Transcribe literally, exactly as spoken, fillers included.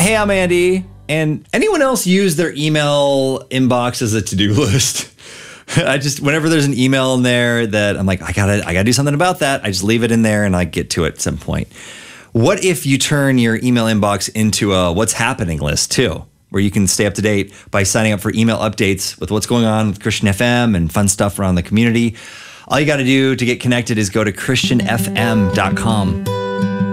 Hey, I'm Andy. And anyone else use their email inbox as a to-do list? I just, whenever there's an email in there that I'm like, I gotta, I gotta do something about that, I just leave it in there and I get to it at some point. What if you turn your email inbox into a what's happening list too, where you can stay up to date by signing up for email updates with what's going on with Christian F M and fun stuff around the community? All you got to do to get connected is go to christian f m dot com.